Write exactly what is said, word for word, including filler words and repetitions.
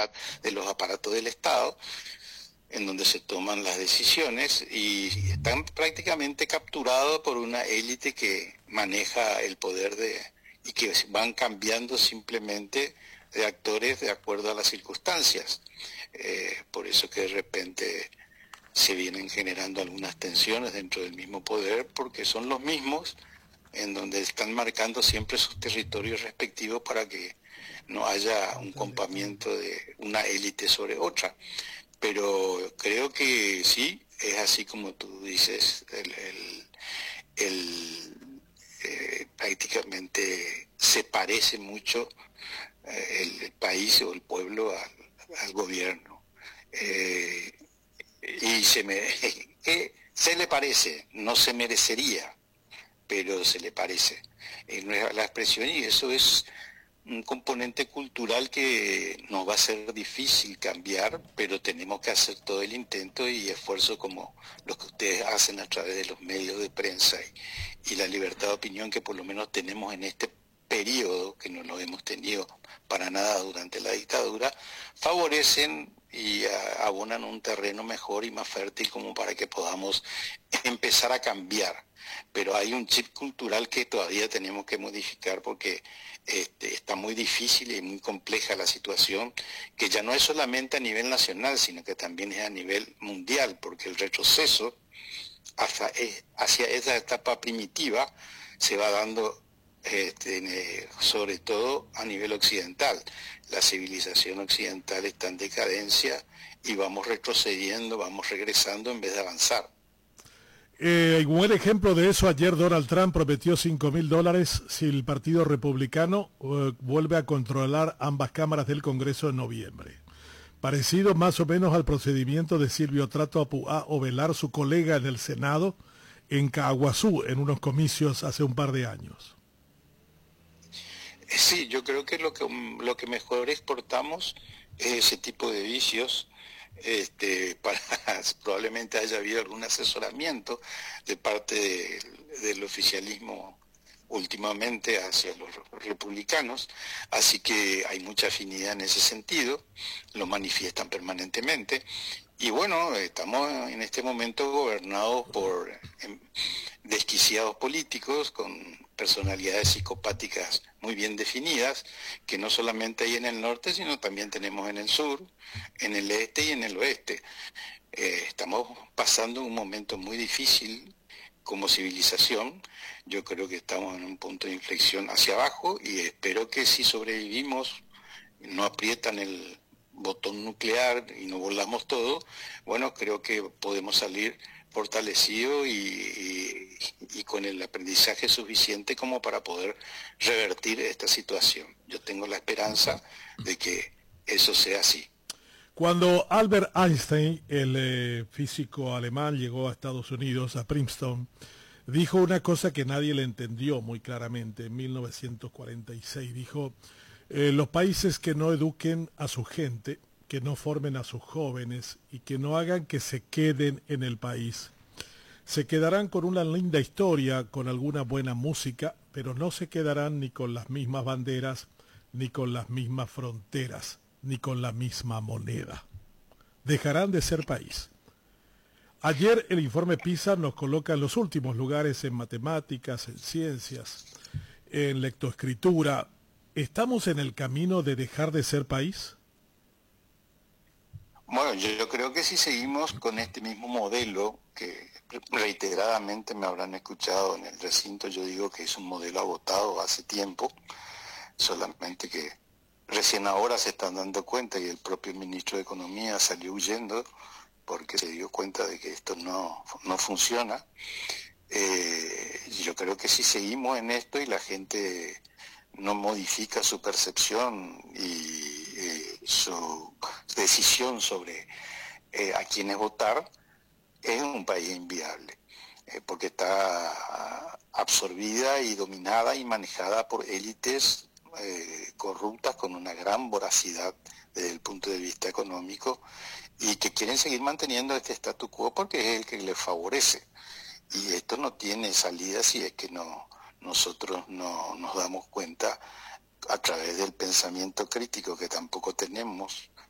aparato, de los aparatos del Estado, en donde se toman las decisiones, y están prácticamente capturados por una élite que maneja el poder de, y que van cambiando simplemente de actores de acuerdo a las circunstancias. Eh, por eso que de repente se vienen generando algunas tensiones dentro del mismo poder, porque son los mismos en donde están marcando siempre sus territorios respectivos para que no haya un compamiento de una élite sobre otra. Pero creo que sí, es así como tú dices, el, el, el, eh, prácticamente se parece mucho eh, el, el país o el pueblo al, al gobierno. Eh, y se, me, eh, se le parece, no se merecería, pero se le parece. Eh, no es la expresión, y eso es un componente cultural que nos va a ser difícil cambiar, pero tenemos que hacer todo el intento y esfuerzo como los que ustedes hacen a través de los medios de prensa y, y la libertad de opinión que por lo menos tenemos en este periodo, que no lo hemos tenido para nada durante la dictadura, favorecen y a, abonan un terreno mejor y más fértil como para que podamos empezar a cambiar. Pero hay un chip cultural que todavía tenemos que modificar, porque este, está muy difícil y muy compleja la situación, que ya no es solamente a nivel nacional, sino que también es a nivel mundial, porque el retroceso hacia, hacia esa etapa primitiva se va dando este, sobre todo a nivel occidental. La civilización occidental está en decadencia y vamos retrocediendo, vamos regresando en vez de avanzar. Eh, un buen ejemplo de eso, ayer Donald Trump prometió cinco mil dólares si el Partido Republicano eh, vuelve a controlar ambas cámaras del Congreso en noviembre. Parecido más o menos al procedimiento de Silvio Trato Apuá Ovelar, su colega en el Senado, en Caaguazú, en unos comicios hace un par de años. Sí, yo creo que lo que, lo que mejor exportamos es ese tipo de vicios. Este, para, probablemente haya habido algún asesoramiento de parte de, del oficialismo últimamente hacia los republicanos, así que hay mucha afinidad en ese sentido, lo manifiestan permanentemente, y bueno, estamos en este momento gobernados por eh, desquiciados políticos con personalidades psicopáticas muy bien definidas, que no solamente hay en el norte, sino también tenemos en el sur, en el este y en el oeste. Eh, estamos pasando un momento muy difícil como civilización. Yo creo que estamos en un punto de inflexión hacia abajo y espero que si sobrevivimos, no aprietan el botón nuclear y no volamos todo, bueno, creo que podemos salir fortalecido y, y, y con el aprendizaje suficiente como para poder revertir esta situación. Yo tengo la esperanza de que eso sea así. Cuando Albert Einstein, el eh, físico alemán, llegó a Estados Unidos, a Princeton, dijo una cosa que nadie le entendió muy claramente en mil novecientos cuarenta y seis. Dijo, eh, los países que no eduquen a su gente, que no formen a sus jóvenes y que no hagan que se queden en el país, se quedarán con una linda historia, con alguna buena música, pero no se quedarán ni con las mismas banderas, ni con las mismas fronteras, ni con la misma moneda. Dejarán de ser país. Ayer el informe PISA nos coloca en los últimos lugares en matemáticas, en ciencias, en lectoescritura. ¿Estamos en el camino de dejar de ser país? Bueno, yo, yo creo que si seguimos con este mismo modelo, que reiteradamente me habrán escuchado en el recinto, yo digo que es un modelo agotado hace tiempo, solamente que recién ahora se están dando cuenta y el propio ministro de Economía salió huyendo porque se dio cuenta de que esto no, no funciona. Eh, yo creo que si seguimos en esto y la gente no modifica su percepción y eh, su decisión sobre eh, a quiénes votar, es un país inviable, eh, porque está absorbida y dominada y manejada por élites eh, corruptas con una gran voracidad desde el punto de vista económico y que quieren seguir manteniendo este statu quo porque es el que les favorece. Y esto no tiene salida si es que no nosotros no nos damos cuenta a través del pensamiento crítico que tampoco tenemos,